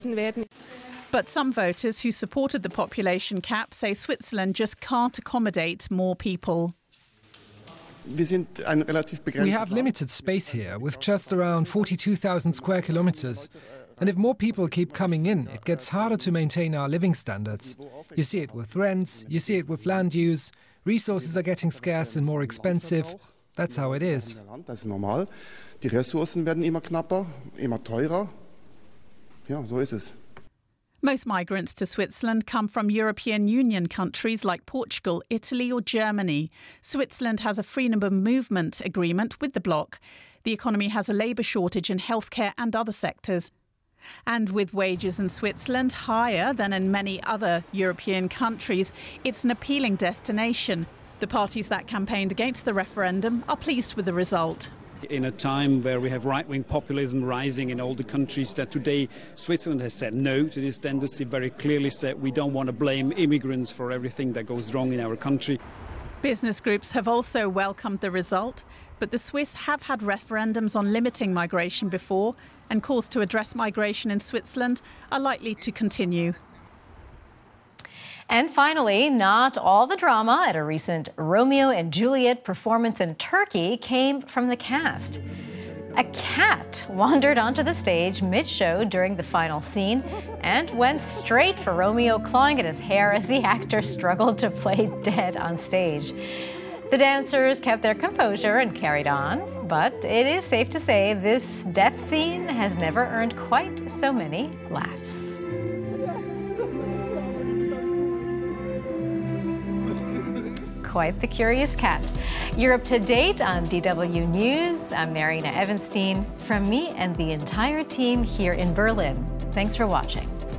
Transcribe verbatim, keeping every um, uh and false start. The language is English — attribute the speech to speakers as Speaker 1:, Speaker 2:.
Speaker 1: But some voters who supported the population cap say Switzerland just can't accommodate more people.
Speaker 2: We
Speaker 3: have limited space here, with just around forty-two thousand square kilometers. And if more people keep coming in, it gets harder to maintain our living standards. You see it with rents, you see it with land use, resources are getting scarce and more expensive. That's how it is.
Speaker 2: Das ist normal. Die Ressourcen werden immer knapper, immer teurer. Ja, so ist es.
Speaker 1: Most migrants to Switzerland come from European Union countries like Portugal, Italy or Germany. Switzerland has a freedom movement agreement with the bloc. The economy has a labour shortage in healthcare and other sectors. And with wages in Switzerland higher than in many other European countries, it's an appealing destination. The parties that campaigned against the referendum are pleased with the result.
Speaker 4: In a time where we have right-wing populism rising in all the countries, that today Switzerland has said no to this tendency, very clearly said we don't want to blame immigrants for everything that goes wrong in our country.
Speaker 1: Business groups have also welcomed the result, but the Swiss have had referendums on limiting migration before, and calls to address migration in Switzerland are likely to continue.
Speaker 5: And finally, not all the drama at a recent Romeo and Juliet performance in Turkey came from the cast. A cat wandered onto the stage mid-show during the final scene and went straight for Romeo, clawing at his hair as the actor struggled to play dead on stage. The dancers kept their composure and carried on, but it is safe to say this death scene has never earned quite so many laughs. Quite the curious cat. You're up to date on D W News. I'm Marina Evanstein. From me and the entire team here in Berlin, thanks for watching.